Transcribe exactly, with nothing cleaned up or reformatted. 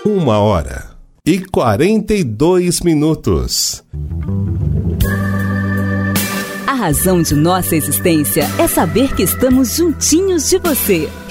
Uma hora e quarenta e dois minutos. A razão de nossa existência é saber que estamos juntinhos de você.